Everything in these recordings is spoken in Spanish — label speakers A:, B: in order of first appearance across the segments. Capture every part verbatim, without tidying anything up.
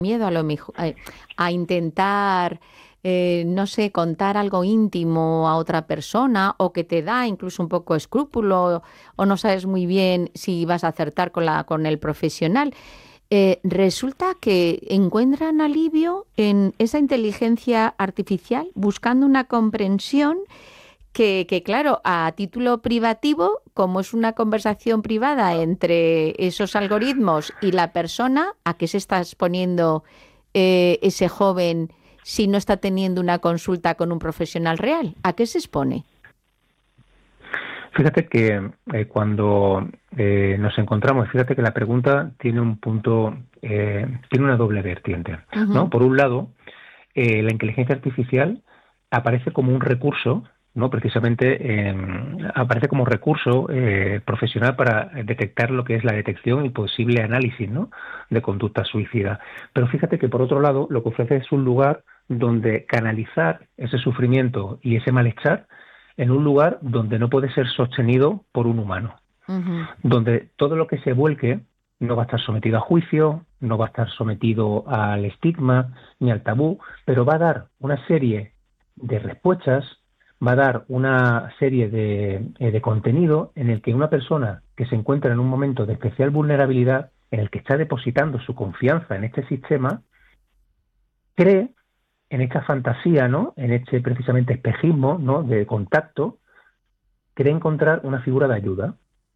A: miedo a lo mejor a, a intentar, eh, no sé, contar algo íntimo a otra persona o que te da incluso un poco escrúpulo o no sabes muy bien si vas a acertar con la, con el profesional. Eh, resulta que encuentran alivio en esa inteligencia artificial buscando una comprensión que, que, claro, a título privativo, como es una conversación privada entre esos algoritmos y la persona, ¿a qué se está exponiendo eh, ese joven si no está teniendo una consulta con un profesional real? ¿A qué se expone?
B: Fíjate que eh, cuando eh, nos encontramos, fíjate que la pregunta tiene un punto, eh, tiene una doble vertiente, ¿no?
A: Uh-huh.
B: Por un lado, eh, la inteligencia artificial aparece como un recurso, ¿no? Precisamente eh, aparece como recurso eh, profesional para detectar lo que es la detección y posible análisis, ¿no? De conducta suicida. Pero fíjate que por otro lado, lo que ofrece es un lugar donde canalizar ese sufrimiento y ese malestar en un lugar donde no puede ser sostenido por un humano,
A: Uh-huh.
B: donde todo lo que se vuelque no va a estar sometido a juicio, no va a estar sometido al estigma ni al tabú, pero va a dar una serie de respuestas, va a dar una serie de, eh, de contenido en el que una persona que se encuentra en un momento de especial vulnerabilidad, en el que está depositando su confianza en este sistema, cree en esta fantasía, ¿no? En este precisamente espejismo, ¿no? De contacto, cree encontrar una figura de ayuda.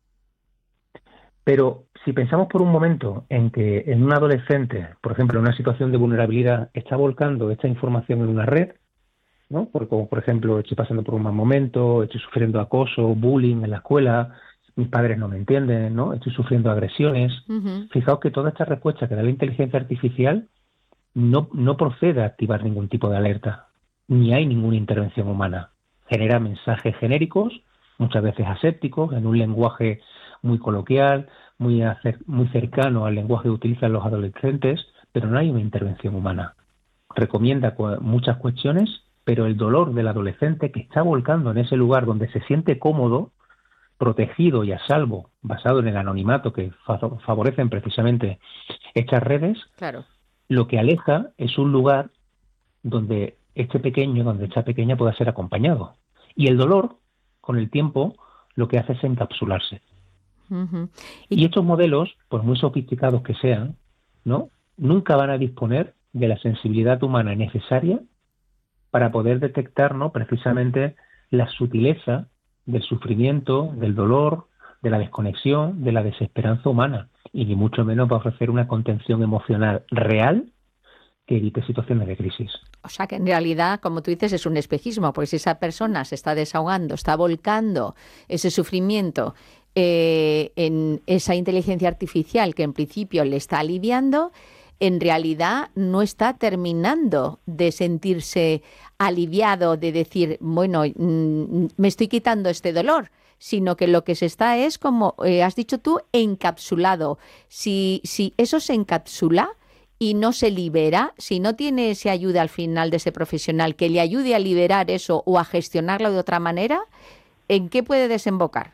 B: Pero si pensamos por un momento en que en un adolescente, por ejemplo, en una situación de vulnerabilidad, está volcando esta información en una red, ¿no? Porque, como por ejemplo, estoy pasando por un mal momento, estoy sufriendo acoso, bullying en la escuela, mis padres no me entienden, ¿no? Estoy sufriendo agresiones.
A: Uh-huh.
B: Fijaos que toda esta respuesta que da la inteligencia artificial no, no procede a activar ningún tipo de alerta, ni hay ninguna intervención humana. Genera mensajes genéricos, muchas veces asépticos, en un lenguaje muy coloquial, muy, acer- muy cercano al lenguaje que utilizan los adolescentes, pero no hay una intervención humana. Recomienda cu- muchas cuestiones, pero el dolor del adolescente que está volcando en ese lugar donde se siente cómodo, protegido y a salvo, basado en el anonimato que fa- favorecen precisamente estas redes,
A: Claro.
B: lo que aleja es un lugar donde este pequeño, donde esta pequeña pueda ser acompañado. Y el dolor, con el tiempo, lo que hace es encapsularse.
A: Uh-huh. Y,
B: Y estos modelos, por muy sofisticados que sean, ¿no? Nunca van a disponer de la sensibilidad humana necesaria para poder detectar, ¿no? Precisamente la sutileza del sufrimiento, del dolor, de la desconexión, de la desesperanza humana. Y ni mucho menos va a ofrecer una contención emocional real que evite situaciones de crisis.
A: o sea que en realidad, como tú dices, es un espejismo, porque si esa persona se está desahogando, está volcando ese sufrimiento eh, en esa inteligencia artificial que en principio le está aliviando, en realidad no está terminando de sentirse aliviado, de decir, bueno, mm, me estoy quitando este dolor, sino que lo que se está es, como eh, has dicho tú, encapsulado. Si, si eso se encapsula y no se libera, si no tiene ese ayuda al final de ese profesional que le ayude a liberar eso o a gestionarlo de otra manera, ¿en qué puede desembocar?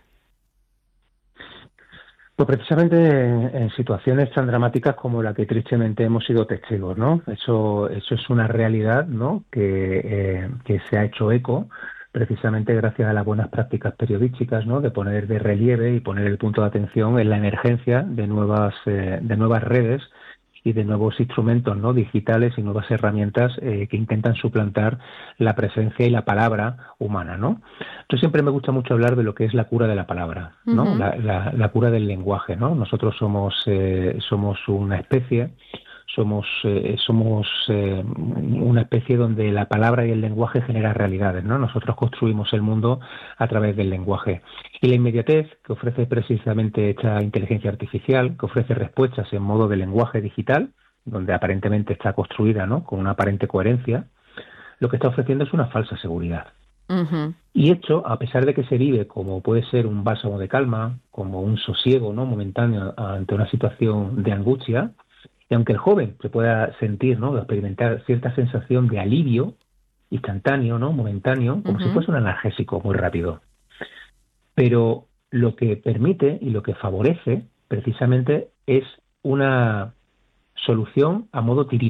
B: Pues precisamente en, en situaciones tan dramáticas como la que tristemente hemos sido testigos, ¿no? Eso, eso es una realidad, ¿no? Que, eh, que se ha hecho eco precisamente gracias a las buenas prácticas periodísticas, ¿no? De poner de relieve y poner el punto de atención en la emergencia de nuevas, eh, de nuevas redes y de nuevos instrumentos, ¿no? Digitales y nuevas herramientas eh, que intentan suplantar la presencia y la palabra humana, ¿no? Yo siempre me gusta mucho hablar de lo que es la cura de la palabra, ¿no?
A: Ujú.
B: La, la, la cura del lenguaje, ¿no? Nosotros somos, eh, somos una especie, somos, eh, somos eh, una especie donde la palabra y el lenguaje generan realidades, ¿no? Nosotros construimos el mundo a través del lenguaje. Y la inmediatez que ofrece precisamente esta inteligencia artificial, que ofrece respuestas en modo de lenguaje digital, donde aparentemente está construida, ¿no? Con una aparente coherencia, lo que está ofreciendo es una falsa seguridad.
A: Ujú.
B: Y esto, a pesar de que se vive como puede ser un bálsamo de calma, como un sosiego, ¿no? Momentáneo ante una situación de angustia, y aunque el joven se pueda sentir, ¿no? Experimentar cierta sensación de alivio instantáneo, ¿no? Momentáneo, como si
A: Ujú.
B: fuese un analgésico muy rápido. Pero lo que permite y lo que favorece precisamente es una solución a modo tirita.